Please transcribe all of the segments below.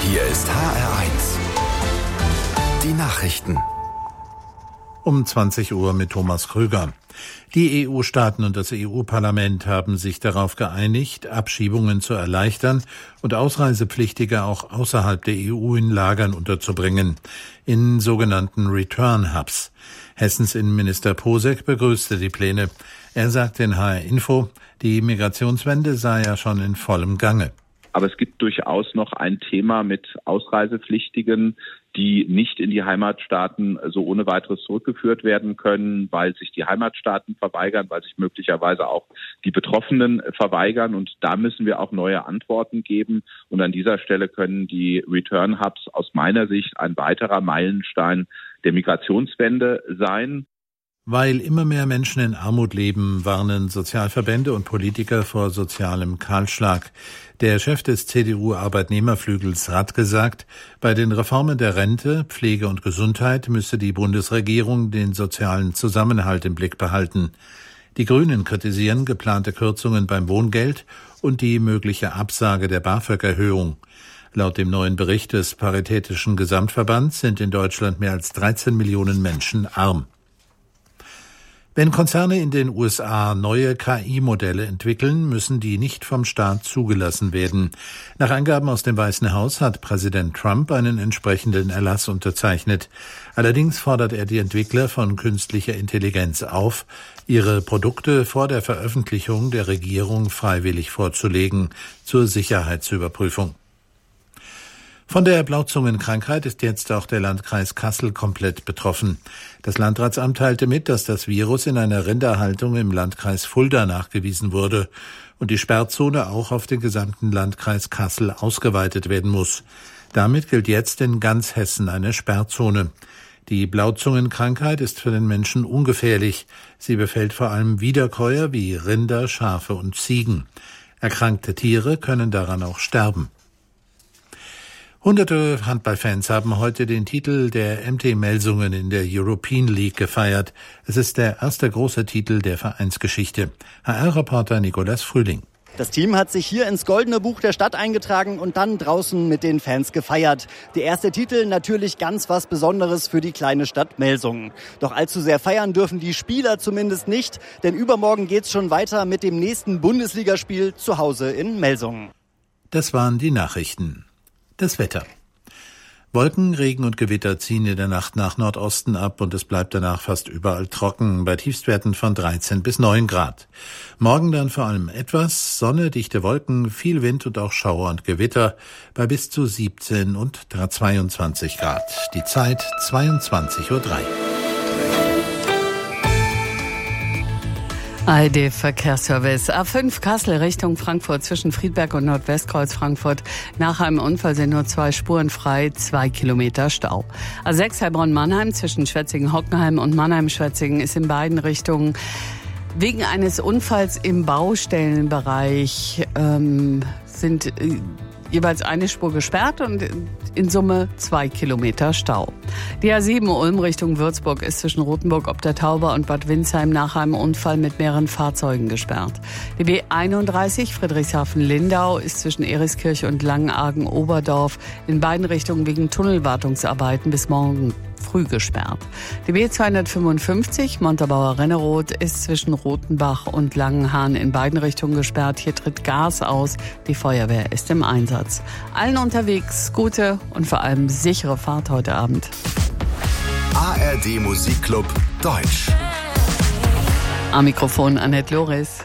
Hier ist HR1. Die Nachrichten. Um 20 Uhr mit Thomas Krüger. Die EU-Staaten und das EU-Parlament haben sich darauf geeinigt, Abschiebungen zu erleichtern und Ausreisepflichtige auch außerhalb der EU in Lagern unterzubringen, in sogenannten Return Hubs. Hessens Innenminister Posek begrüßte die Pläne. Er sagte in HR Info, die Migrationswende sei ja schon in vollem Gange. Aber es gibt durchaus noch ein Thema mit Ausreisepflichtigen, die nicht in die Heimatstaaten so ohne weiteres zurückgeführt werden können, weil sich die Heimatstaaten verweigern, weil sich möglicherweise auch die Betroffenen verweigern. Und da müssen wir auch neue Antworten geben. Und an dieser Stelle können die Return Hubs aus meiner Sicht ein weiterer Meilenstein der Migrationswende sein. Weil immer mehr Menschen in Armut leben, warnen Sozialverbände und Politiker vor sozialem Kahlschlag. Der Chef des CDU-Arbeitnehmerflügels hat gesagt, bei den Reformen der Rente, Pflege und Gesundheit müsse die Bundesregierung den sozialen Zusammenhalt im Blick behalten. Die Grünen kritisieren geplante Kürzungen beim Wohngeld und die mögliche Absage der BAföG-Erhöhung. Laut dem neuen Bericht des Paritätischen Gesamtverbands sind in Deutschland mehr als 13 Millionen Menschen arm. Wenn Konzerne in den USA neue KI-Modelle entwickeln, müssen die nicht vom Staat zugelassen werden. Nach Angaben aus dem Weißen Haus hat Präsident Trump einen entsprechenden Erlass unterzeichnet. Allerdings fordert er die Entwickler von künstlicher Intelligenz auf, ihre Produkte vor der Veröffentlichung der Regierung freiwillig vorzulegen, zur Sicherheitsüberprüfung. Von der Blauzungenkrankheit ist jetzt auch der Landkreis Kassel komplett betroffen. Das Landratsamt teilte mit, dass das Virus in einer Rinderhaltung im Landkreis Fulda nachgewiesen wurde und die Sperrzone auch auf den gesamten Landkreis Kassel ausgeweitet werden muss. Damit gilt jetzt in ganz Hessen eine Sperrzone. Die Blauzungenkrankheit ist für den Menschen ungefährlich. Sie befällt vor allem Wiederkäuer wie Rinder, Schafe und Ziegen. Erkrankte Tiere können daran auch sterben. Hunderte Handballfans haben heute den Titel der MT Melsungen in der European League gefeiert. Es ist der erste große Titel der Vereinsgeschichte. HR-Reporter Nikolas Frühling. Das Team hat sich hier ins Goldene Buch der Stadt eingetragen und dann draußen mit den Fans gefeiert. Der erste Titel natürlich ganz was Besonderes für die kleine Stadt Melsungen. Doch allzu sehr feiern dürfen die Spieler zumindest nicht, denn übermorgen geht's schon weiter mit dem nächsten Bundesligaspiel zu Hause in Melsungen. Das waren die Nachrichten. Das Wetter. Wolken, Regen und Gewitter ziehen in der Nacht nach Nordosten ab und es bleibt danach fast überall trocken, bei Tiefstwerten von 13 bis 9 Grad. Morgen dann vor allem etwas Sonne, dichte Wolken, viel Wind und auch Schauer und Gewitter bei bis zu 17 und 22 Grad. Die Zeit 22:03 Uhr. ARD-Verkehrsservice. A5 Kassel Richtung Frankfurt zwischen Friedberg und Nordwestkreuz Frankfurt. Nach einem Unfall sind nur 2 Spuren frei, 2 Kilometer Stau. A6 Heilbronn-Mannheim zwischen Schwetzingen-Hockenheim und Mannheim-Schwetzingen ist in beiden Richtungen wegen eines Unfalls im Baustellenbereich sind jeweils eine Spur gesperrt und in Summe 2 Kilometer Stau. Die A7 Ulm Richtung Würzburg ist zwischen Rothenburg ob der Tauber und Bad Windsheim nach einem Unfall mit mehreren Fahrzeugen gesperrt. Die B31 Friedrichshafen-Lindau ist zwischen Eriskirche und Langenargen-Oberdorf in beiden Richtungen wegen Tunnelwartungsarbeiten bis morgen früh gesperrt. Die B255 Montabaur-Renneroth ist zwischen Rothenbach und Langenhahn in beiden Richtungen gesperrt. Hier tritt Gas aus. Die Feuerwehr ist im Einsatz. Allen unterwegs gute und vor allem sichere Fahrt heute Abend. ARD Musikclub Deutsch. Am Mikrofon Annette Loris.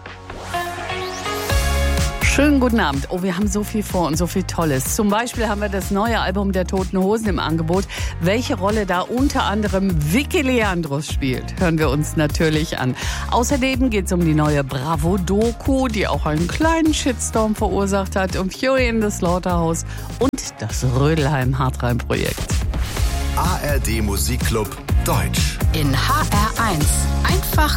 Schönen guten Abend. Oh, wir haben so viel vor und so viel Tolles. Zum Beispiel haben wir das neue Album der Toten Hosen im Angebot. Welche Rolle da unter anderem Vicky Leandros spielt, hören wir uns natürlich an. Außerdem geht es um die neue Bravo-Doku, die auch einen kleinen Shitstorm verursacht hat, um Fury in the Slaughterhouse und das Rödelheim-Hartreim-Projekt. ARD Musikclub Deutsch. In HR1. Einfach